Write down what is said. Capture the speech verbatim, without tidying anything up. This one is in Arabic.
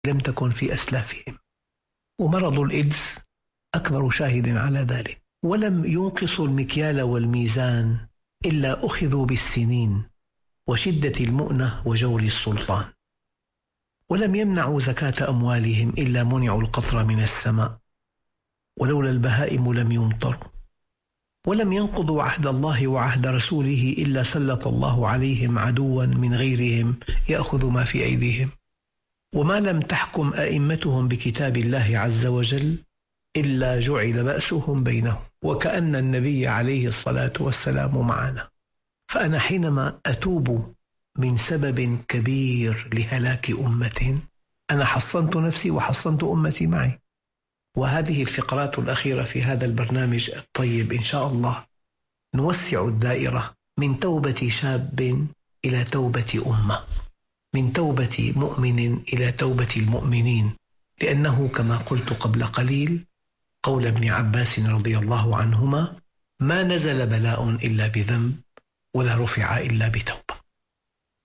لم تكن في أسلافهم. ومرض الإيدز أكبر شاهد على ذلك. ولم ينقصوا المكيال والميزان إلا أخذوا بالسنين وشدة المؤنة وجور السلطان. ولم يمنعوا زكاة أموالهم إلا منعوا القطر من السماء، ولولا البهائم لم يمطروا. ولم ينقضوا عهد الله وعهد رسوله إلا سلط الله عليهم عدوا من غيرهم يأخذ ما في أيديهم. وما لم تحكم أئمتهم بكتاب الله عز وجل إلا جعل بأسهم بينهم، وكأن النبي عليه الصلاة والسلام معنا. فأنا حينما أتوب من سبب كبير لهلاك أمة، أنا حصنت نفسي وحصنت أمتي معي. وهذه الفقرات الأخيرة في هذا البرنامج الطيب إن شاء الله نوسع الدائرة من توبة شاب إلى توبة أمة، من توبة مؤمن إلى توبة المؤمنين، لأنه كما قلت قبل قليل قول ابن عباس رضي الله عنهما: ما نزل بلاء إلا بذنب ولا رفع إلا بتوبة.